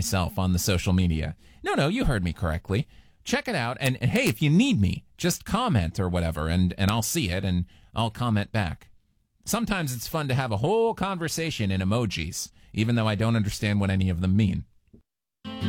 myself on the social media. No, you heard me correctly. Check it out. And hey, if you need me, just comment or whatever, and I'll see it and I'll comment back. Sometimes it's fun to have a whole conversation in emojis, even though I don't understand what any of them mean.